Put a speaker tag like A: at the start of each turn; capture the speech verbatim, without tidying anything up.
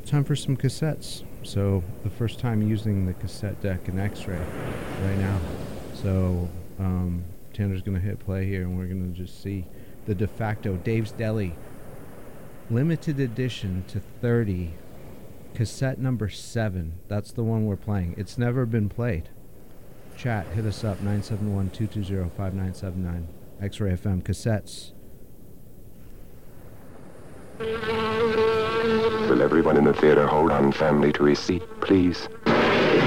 A: time for some cassettes. So the first time using the cassette deck in X-Ray right now. So um, Tanner's going to hit play here, and we're going to just see the de facto Dave's Deli limited edition to thirty cassette number seven. That's the one we're playing. It's never been played. Chat, hit us up, nine seven one, two two zero, five nine seven nine. X-Ray F M cassettes.
B: Will everyone in the theater hold on family to his seat, please?